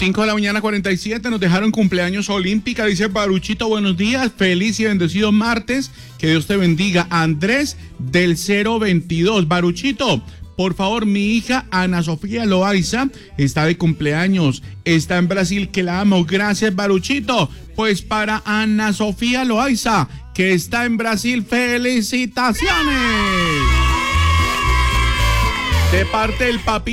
5 de la mañana, 47, nos dejaron cumpleaños olímpica. Dice Baruchito, buenos días, feliz y bendecido martes. Que Dios te bendiga. Andrés del 022. Baruchito, por favor, mi hija Ana Sofía Loaiza está de cumpleaños. Está en Brasil, que la amo. Gracias, Baruchito. Pues para Ana Sofía Loaiza, que está en Brasil, felicitaciones. De parte del papi